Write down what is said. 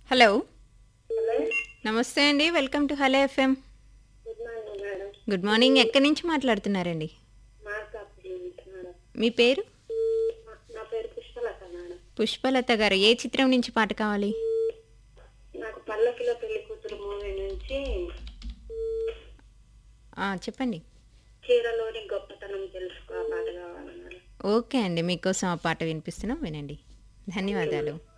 Hello. Hello. నమస్తే అండి. Welcome to hello FM. Good morning madam. Good morning. ఎక్కడి నుంచి మాట్లాడుతున్నారండి? మార్కాపురం నుంచి మేడం. మీ పేరు? నా పేరు పుష్పలత మేడం. పుష్పలత గారు, ఏ చిత్రం నుంచి పాట కావాలి? నాకు పల్లకిలో పెళ్లి కూతురు మూవీ నుంచి చెప్పండి. చీరలోని గొప్పతనం తెలుసుకో ఆ పాట కావాలి మేడం. ఓకే అండి, మీకోసం ఆ పాట వినిపిస్తున్నాం, వినండి. ధన్యవాదాలు.